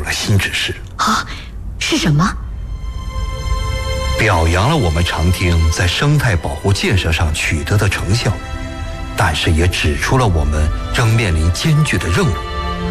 了新指示。 啊，是什么？ 表扬了我们长汀在生态保护建设上取得的成效，但是也指出了我们仍面临艰巨的任务。